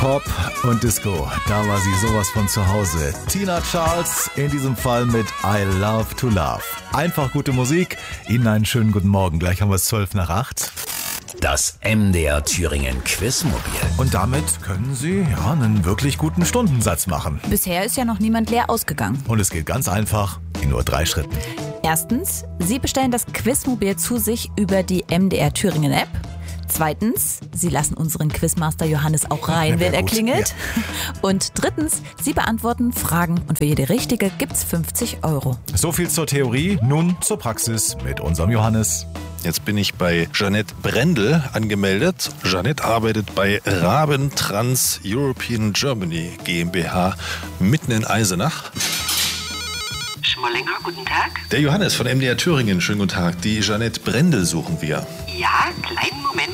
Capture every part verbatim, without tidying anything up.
Pop und Disco, da war sie sowas von zu Hause. Tina Charles, in diesem Fall mit I Love to Love. Einfach gute Musik. Ihnen einen schönen guten Morgen. Gleich haben wir es zwölf nach acht. Das M D R Thüringen Quizmobil. Und damit können Sie ja einen wirklich guten Stundensatz machen. Bisher ist ja noch niemand leer ausgegangen. Und es geht ganz einfach, in nur drei Schritten. Erstens, Sie bestellen das Quizmobil zu sich über die M D R Thüringen App. Zweitens, Sie lassen unseren Quizmaster Johannes auch rein, wenn er klingelt. Ja. Und drittens, Sie beantworten Fragen und für jede richtige gibt's fünfzig Euro. So viel zur Theorie, nun zur Praxis mit unserem Johannes. Jetzt bin ich bei Jeanette Brendel angemeldet. Jeanette arbeitet bei Raben Trans European Germany GmbH mitten in Eisenach. Schmollinger, guten Tag. Der Johannes von M D R Thüringen, schönen guten Tag. Die Jeanette Brendel suchen wir. Ja, kleinen Moment.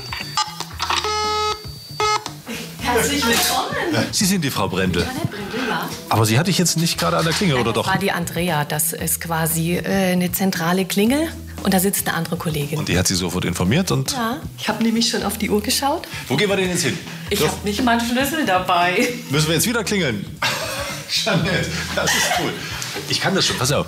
Herzlich willkommen. Sie sind die Frau Brendel. Jeanette Brendel, ja. Aber sie hatte ich jetzt nicht gerade an der Klingel, oder Das doch? war die Andrea. Das ist quasi äh, eine zentrale Klingel. Und da sitzt eine andere Kollegin. Und die hat Sie sofort informiert und... Ja, ich habe nämlich schon auf die Uhr geschaut. Wo gehen wir denn jetzt hin? Ich habe nicht meinen Schlüssel dabei. Müssen wir jetzt wieder klingeln? Jeanette, das ist cool. Ich kann das schon, pass auf.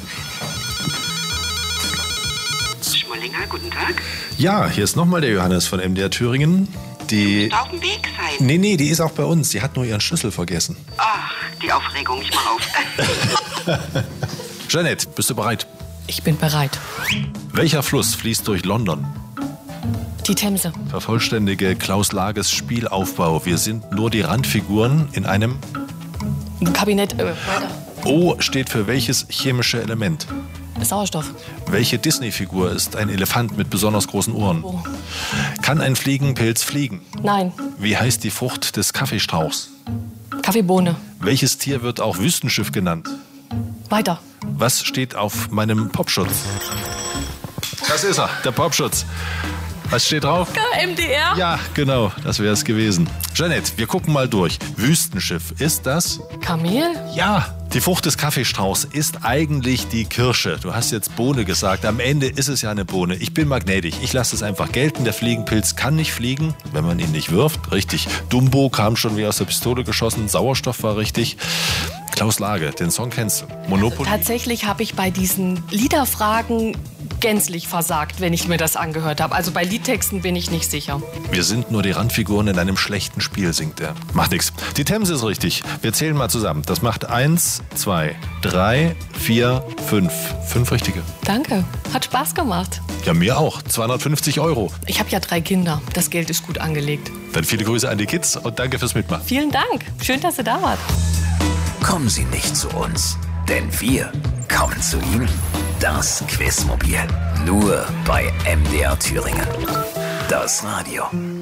Schmollinger, guten Tag. Ja, hier ist nochmal der Johannes von M D R Thüringen. Die... Auf dem Weg sein. Nee, nee, die ist auch bei uns. Sie hat nur ihren Schlüssel vergessen. Ach, die Aufregung, ich mach auf. Jeanette, bist du bereit? Ich bin bereit. Welcher Fluss fließt durch London? Die Themse. Vervollständige Klaus Lages Spielaufbau. Wir sind nur die Randfiguren in einem... Kabinett. Äh, weiter. O steht für welches chemische Element? Sauerstoff. Welche Disney-Figur ist ein Elefant mit besonders großen Ohren? Oh. Kann ein Fliegenpilz fliegen? Nein. Wie heißt die Frucht des Kaffeestrauchs? Kaffeebohne. Welches Tier wird auch Wüstenschiff genannt? Weiter. Was steht auf meinem Popschutz? Das ist er, der Popschutz. Was steht drauf? M D R. Ja, genau, das wäre es gewesen. Jeanette, wir gucken mal durch. Wüstenschiff, ist das? Kamel. Ja. Die Frucht des Kaffeestrauchs ist eigentlich die Kirsche. Du hast jetzt Bohne gesagt. Am Ende ist es ja eine Bohne. Ich bin mal gnädig. Ich lasse es einfach gelten. Der Fliegenpilz kann nicht fliegen, wenn man ihn nicht wirft. Richtig. Dumbo kam schon wie aus der Pistole geschossen. Sauerstoff war richtig. Klaus Lage, den Song kennst du. Monopoly. Also tatsächlich habe ich bei diesen Liederfragen gänzlich versagt, wenn ich mir das angehört habe. Also bei Liedtexten bin ich nicht sicher. Wir sind nur die Randfiguren in einem schlechten Spiel, singt er. Macht nichts. Die Themse ist richtig. Wir zählen mal zusammen. Das macht eins, zwei, drei, vier, fünf. Fünf richtige. Danke. Hat Spaß gemacht. Ja, mir auch. zweihundertfünfzig Euro. Ich habe ja drei Kinder. Das Geld ist gut angelegt. Dann viele Grüße an die Kids und danke fürs Mitmachen. Vielen Dank. Schön, dass ihr da wart. Kommen Sie nicht zu uns, denn wir kommen zu Ihnen. Das Quizmobil. Nur bei M D R Thüringen. Das Radio.